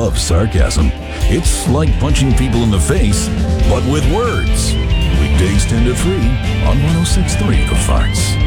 love sarcasm. It's like punching people in the face, but with words. Weekdays 10 to 3 on 106.3 The Farts.